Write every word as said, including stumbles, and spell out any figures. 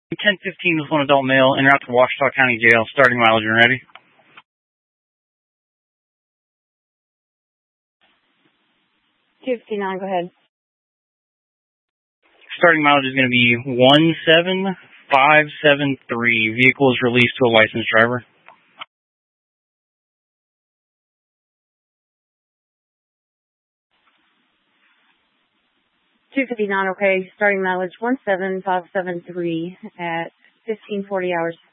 ten fifteen with one adult male, en route to Ouachita County Jail, starting mileage when ready. two fifty-nine, go ahead. Starting mileage is going to be one seven five seven three. Vehicle is released to a licensed driver. two fifty-nine, okay. Starting mileage one seven five seven three at fifteen forty hours.